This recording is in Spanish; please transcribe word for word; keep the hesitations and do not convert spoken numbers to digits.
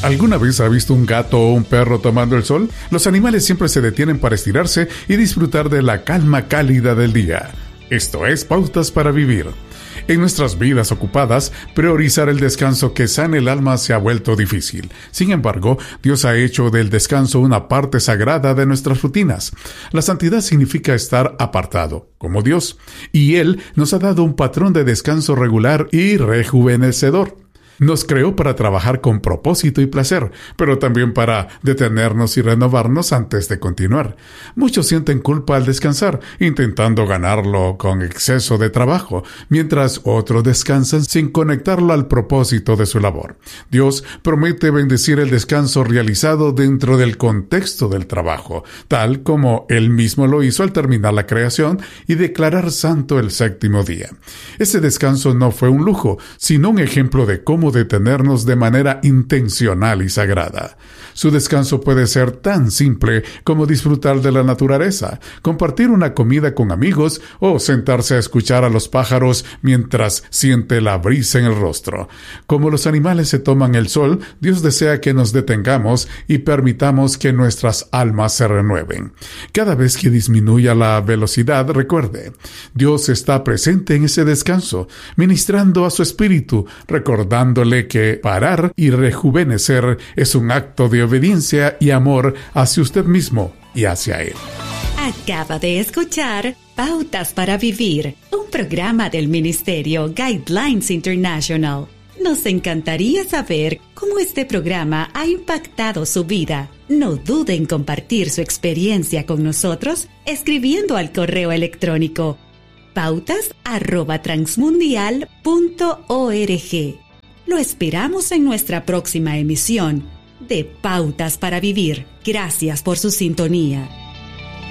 ¿Alguna vez ha visto un gato o un perro tomando el sol? Los animales siempre se detienen para estirarse y disfrutar de la calma cálida del día. Esto es Pautas para Vivir. En nuestras vidas ocupadas, priorizar el descanso que sane el alma se ha vuelto difícil. Sin embargo, Dios ha hecho del descanso una parte sagrada de nuestras rutinas. La santidad significa estar apartado, como Dios, y Él nos ha dado un patrón de descanso regular y rejuvenecedor. Nos creó para trabajar con propósito y placer, pero también para detenernos y renovarnos antes de continuar. Muchos sienten culpa al descansar, intentando ganarlo con exceso de trabajo, mientras otros descansan sin conectarlo al propósito de su labor. Dios promete bendecir el descanso realizado dentro del contexto del trabajo, tal como Él mismo lo hizo al terminar la creación y declarar santo el séptimo día. Ese descanso no fue un lujo, sino un ejemplo de cómo detenernos de manera intencional y sagrada. Su descanso puede ser tan simple como disfrutar de la naturaleza, compartir una comida con amigos o sentarse a escuchar a los pájaros mientras siente la brisa en el rostro. Como los animales se toman el sol, Dios desea que nos detengamos y permitamos que nuestras almas se renueven. Cada vez que disminuya la velocidad, recuerde, Dios está presente en ese descanso, ministrando a su espíritu, recordando que parar y rejuvenecer es un acto de obediencia y amor hacia usted mismo y hacia Él. Acaba de escuchar Pautas para Vivir, un programa del Ministerio Guidelines International. Nos encantaría saber cómo este programa ha impactado su vida. No dude en compartir su experiencia con nosotros escribiendo al correo electrónico pautas arroba transmundial punto org. Lo esperamos en nuestra próxima emisión de Pautas para Vivir. Gracias por su sintonía.